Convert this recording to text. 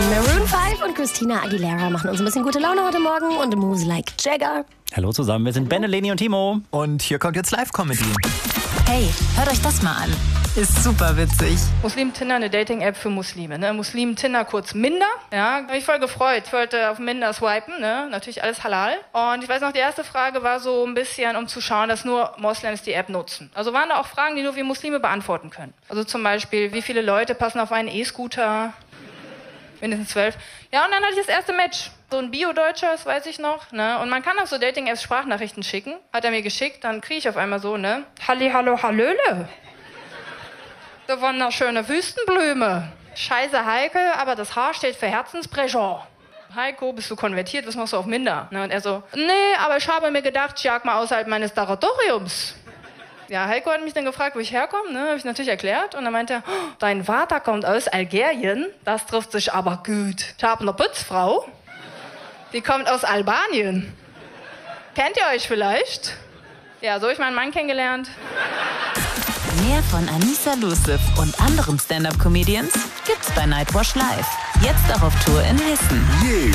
Maroon 5 und Christina Aguilera machen uns ein bisschen gute Laune heute Morgen und Moves Like Jagger. Hallo zusammen, wir sind Ben, Leni und Timo. Und hier kommt jetzt Live-Comedy. Hey, hört euch das mal an. Ist super witzig. Muslim Tinder, eine Dating-App für Muslime. Ne? Muslim Tinder, kurz Minder. Ja, habe ich voll gefreut. Ich wollte auf Minder swipen, ne? Natürlich alles halal. Und ich weiß noch, die erste Frage war so ein bisschen, um zu schauen, dass nur Moslems die App nutzen. Also waren da auch Fragen, die nur wir Muslime beantworten können. Also zum Beispiel, wie viele Leute passen auf einen E-Scooter? Mindestens 12. Ja, und dann hatte ich das erste Match. So ein Bio-Deutscher, das weiß ich noch. Ne? Und man kann auf so Dating-Apps Sprachnachrichten schicken. Hat er mir geschickt, dann kriege ich auf einmal so, ne? Halli, hallo, hallöle. Da war eine schöne Wüstenblume. Scheiße Heike, aber das H steht für Herzenspressure. Heiko, bist du konvertiert? Was machst du auf Minder? Ne? Und er so, nee, aber ich habe mir gedacht, ich jag mal außerhalb meines Territoriums. Ja, Heiko hat mich dann gefragt, wo ich herkomme, ne? Habe ich natürlich erklärt. Und dann meinte er, oh, dein Vater kommt aus Algerien, das trifft sich aber gut. Ich habe eine Putzfrau, die kommt aus Albanien. Kennt ihr euch vielleicht? Ja, so habe ich meinen Mann kennengelernt. Mehr von Anissa Luciff und anderen Stand-Up-Comedians gibt's bei Nightwash Live. Jetzt auch auf Tour in Hessen.